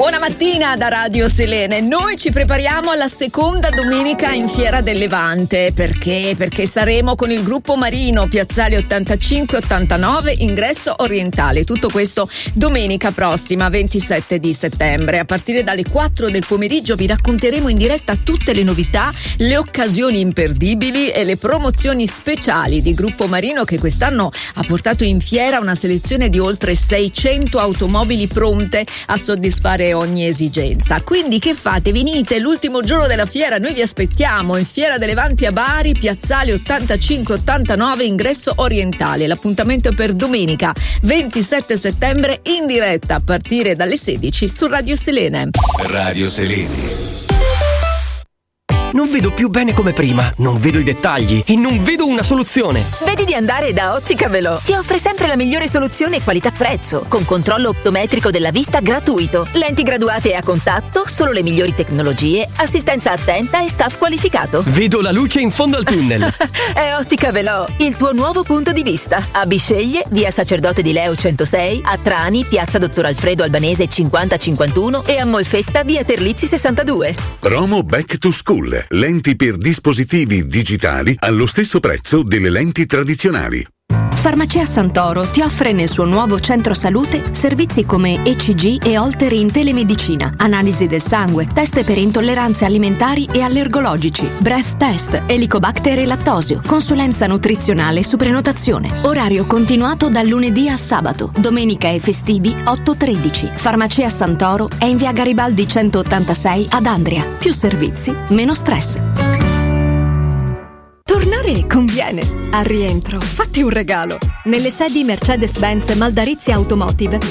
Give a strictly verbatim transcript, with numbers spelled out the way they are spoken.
Buona mattina da Radio Selene. Noi ci prepariamo alla seconda domenica in Fiera del Levante. Perché? Perché saremo con il gruppo Marino, piazzale ottantacinque ottantanove, ingresso orientale. Tutto questo domenica prossima, ventisette di settembre. A partire dalle quattro del pomeriggio vi racconteremo in diretta tutte le novità, le occasioni imperdibili e le promozioni speciali di Gruppo Marino, che quest'anno ha portato in fiera una selezione di oltre seicento automobili pronte a soddisfare ogni esigenza. Quindi che fate? Venite l'ultimo giorno della fiera, noi vi aspettiamo in Fiera del Levante a Bari, piazzale ottantacinque ottantanove, ingresso orientale. L'appuntamento è per domenica ventisette settembre in diretta a partire dalle sedici su Radio Selene. Radio Selene. Non vedo più bene come prima, non vedo i dettagli e non vedo una soluzione. Vedi di andare da Ottica Velò. Ti offre sempre la migliore soluzione qualità-prezzo, con controllo optometrico della vista gratuito, lenti graduate a contatto, solo le migliori tecnologie, assistenza attenta e staff qualificato. Vedo la luce in fondo al tunnel. È Ottica Velò, il tuo nuovo punto di vista. A Bisceglie, via Sacerdote di Leo centosei, a Trani, piazza Dottor Alfredo Albanese cinquanta cinquantuno e a Molfetta, via Terlizzi sessantadue. Promo Back to School. Lenti per dispositivi digitali allo stesso prezzo delle lenti tradizionali. Farmacia Santoro ti offre nel suo nuovo centro salute servizi come E C G e Holter in telemedicina, analisi del sangue, test per intolleranze alimentari e allergologici, breath test, Helicobacter e lattosio, consulenza nutrizionale su prenotazione. Orario continuato dal lunedì a sabato, domenica e festivi otto tredici. Farmacia Santoro è in via Garibaldi centottantasei ad Andria. Più servizi, meno stress. Tornare conviene. Al rientro, fatti un regalo. Nelle sedi Mercedes-Benz Maldarizia Automotive